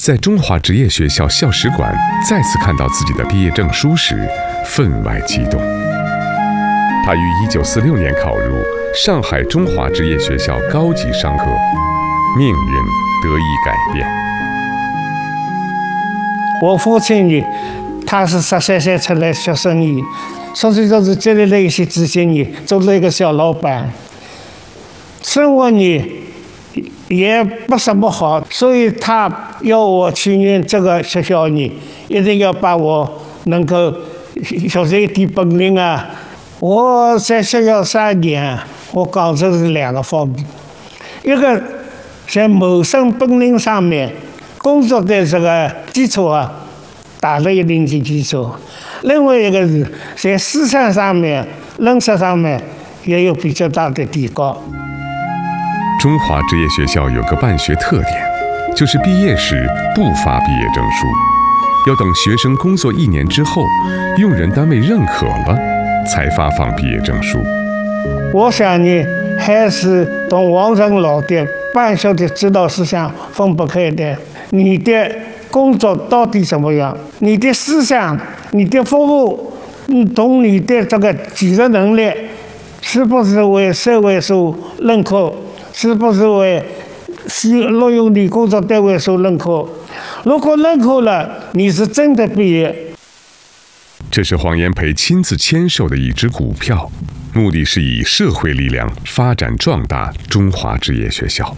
在中华职业学校校史馆再次看到自己的毕业证书时，分外激动。他于1946年考入上海中华职业学校高级商科，命运得以改变。 我父亲呢，他是13岁出来学生意，所以说是积累了一些资金呢，做了一个小老板。生活呢也不怎么好，所以他要我去念这个学校呢，一定要把我能够学这一点本领啊。我在学校3年，我讲这是2个方面，一个在谋生本领上面，工作的这个基础啊，打了一定的基础；另外一个是在思想上面、认识上面也有比较大的提高。 中华职业学校有个办学特点，就是毕业时不发毕业证书，要等学生工作1年之后，用人单位认可了，才发放毕业证书。 我想呢，还是同王仁老的办学的指导思想分不开的。你的工作到底怎么样？你的思想、你的服务，同你的这个技术能力，是不是为社会所认可？是不是为录用你工作单位所认可？如果认可了，你是真的毕业。 这是黄炎培亲自签售的一支股票，目的是以社会力量发展壮大中华职业学校。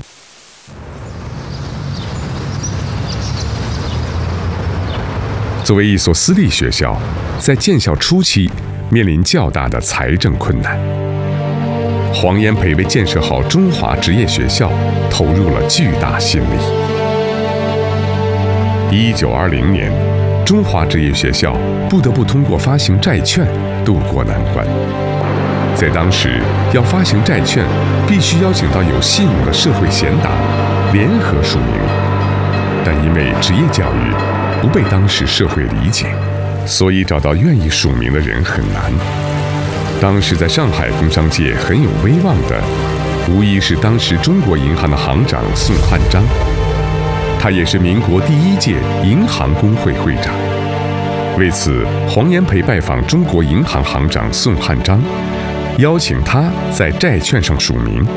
作为一所私立学校，在建校初期面临较大的财政困难。黄炎培为建设好中华职业学校投入了巨大心力。1920年，中华职业学校不得不通过发行债券渡过难关。在当时，要发行债券，必须邀请到有信用的社会贤达联合署名，但因为职业教育不被当时社会理解，所以找到愿意署名的人很难。当时在上海工商界很有威望的，无疑是当时中国银行的行长宋汉章，他也是民国第1届银行工会会长。为此，黄炎培拜访中国银行行长宋汉章，邀请他在债券上署名。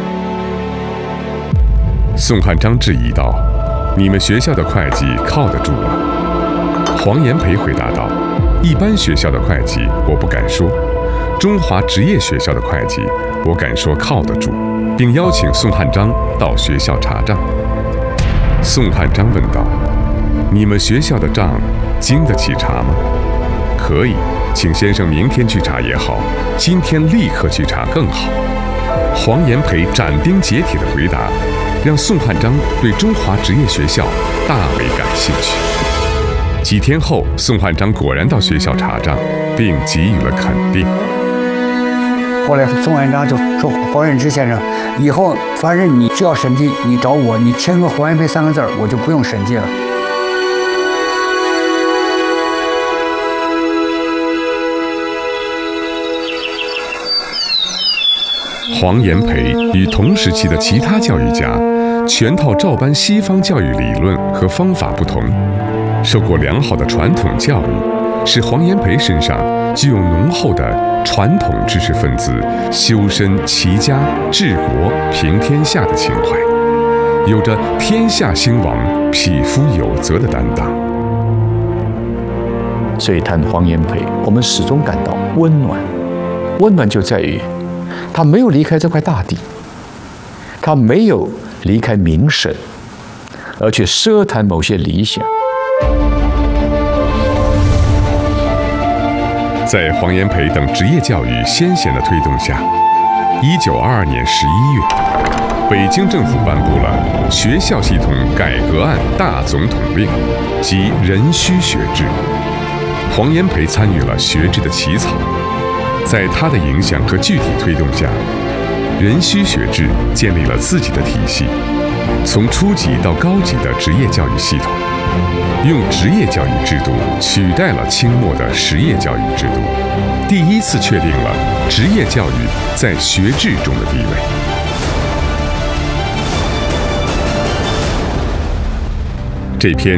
宋汉章质疑道：“你们学校的会计靠得住吗？”黄炎培回答道：“一般学校的会计我不敢说，中华职业学校的会计我敢说靠得住，并邀请宋汉章到学校查账。”宋汉章问道：“你们学校的账经得起查吗？”“可以，请先生明天去查也好，今天立刻去查更好。”黄炎培斩钉截铁的回答，让宋汉章对中华职业学校大为感兴趣。几天后，宋汉章果然到学校查账，并给予了肯定。 后来宋汉章就说：“黄远之先生，以后反正你只要审计，你找我，你签个黄炎培3个字，我就不用审计了。” 黄炎培与同时期的其他教育家全套照搬西方教育理论和方法不同，受过良好的传统教育，使黄炎培身上具有浓厚的传统知识分子修身齐家治国平天下的情怀，有着天下兴亡匹夫有责的担当。 所以谈黄炎培，我们始终感到温暖。温暖就在于他没有离开这块大地，他没有离开名声，而且奢谈某些理想。 在黄炎培等职业教育先贤的推动下，1922年11月，北京政府颁布了《学校系统改革案大总统令》，即壬戌学制。黄炎培参与了学制的起草，在他的影响和具体推动下，壬戌学制建立了自己的体系，从初级到高级的职业教育系统，用职业教育制度取代了清末的实业教育制度，第一次确定了职业教育在学制中的地位。这篇